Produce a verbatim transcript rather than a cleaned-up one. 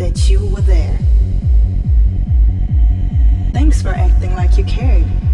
that you were there. Thanks for acting like you cared.